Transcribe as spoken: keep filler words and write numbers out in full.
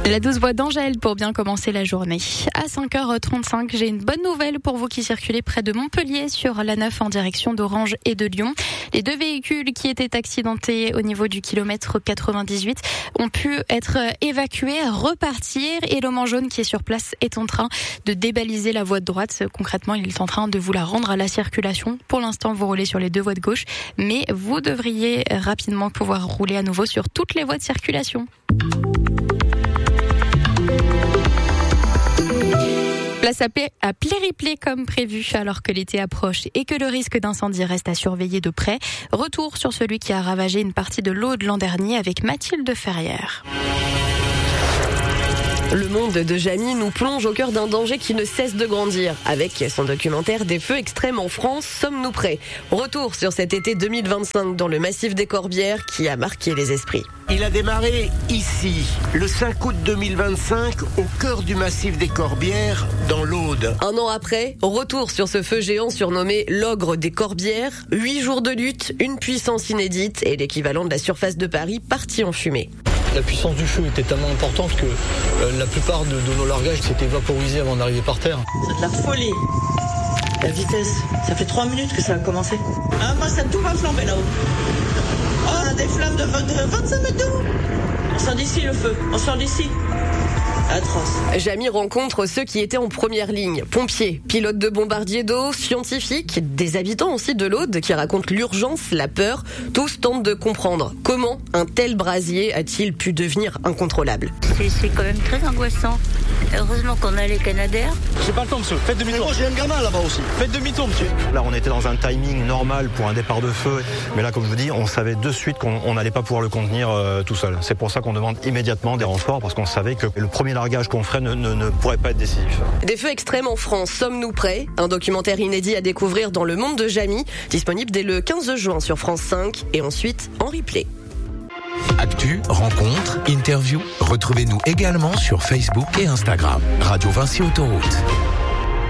La douce voix d'Angèle pour bien commencer la journée. À cinq heures trente-cinq, j'ai une bonne nouvelle pour vous qui circulez près de Montpellier sur l'A neuf en direction d'Orange et de Lyon. Les deux véhicules qui étaient accidentés au niveau du kilomètre quatre-vingt-dix-huit ont pu être évacués, repartir et l'homme jaune qui est sur place est en train de débaliser la voie de droite. Concrètement, il est en train de vous la rendre à la circulation. Pour l'instant, vous roulez sur les deux voies de gauche, mais vous devriez rapidement pouvoir rouler à nouveau sur toutes les voies de circulation. Place à, Plé- à Plériplé comme prévu alors que l'été approche et que le risque d'incendie reste à surveiller de près. Retour sur celui qui a ravagé une partie de l'Aude l'an dernier avec Mathilde Ferrière. Le monde de Jamie nous plonge au cœur d'un danger qui ne cesse de grandir. Avec son documentaire Des feux extrêmes en France, sommes-nous prêts ? Retour sur cet été deux mille vingt-cinq dans le massif des Corbières qui a marqué les esprits. Il a démarré ici, le cinq août deux mille vingt-cinq, au cœur du massif des Corbières, dans l'Aude. Un an après, retour sur ce feu géant surnommé l'ogre des Corbières. Huit jours de lutte, une puissance inédite et l'équivalent de la surface de Paris parti en fumée. La puissance du feu était tellement importante que euh, la plupart de, de nos largages s'étaient vaporisés avant d'arriver par terre. C'est de la folie. La vitesse, ça fait trois minutes que ça a commencé. Ah, moi, ça tout va flamber là-haut. Oh, on a des flammes de, vingt, de vingt-cinq mètres de haut. On sort d'ici le feu, on sort d'ici. Atroce. Jamie rencontre ceux qui étaient en première ligne. Pompiers, pilotes de bombardiers d'eau, scientifiques, des habitants aussi de l'Aude qui racontent l'urgence, la peur. Tous tentent de comprendre comment un tel brasier a-t-il pu devenir incontrôlable. C'est, c'est quand même très angoissant. Heureusement qu'on a les Canadaires. J'ai pas le temps, monsieur. Faites demi-tour. Moi, j'ai un gamin là-bas aussi. Faites demi-tour, monsieur. Là, on était dans un timing normal pour un départ de feu. Mais là, comme je vous dis, on savait de suite qu'on n'allait pas pouvoir le contenir euh, tout seul. C'est pour ça qu'on demande immédiatement des renforts parce qu'on savait que le premier largage qu'on ferait ne, ne, ne pourrait pas être décisif. Des feux extrêmes en France, sommes-nous prêts ? Un documentaire inédit à découvrir dans le monde de Jamie, disponible dès le quinze juin sur France cinq et ensuite en replay. Actu, rencontres, interviews, retrouvez-nous également sur Facebook et Instagram. Radio Vinci Autoroute.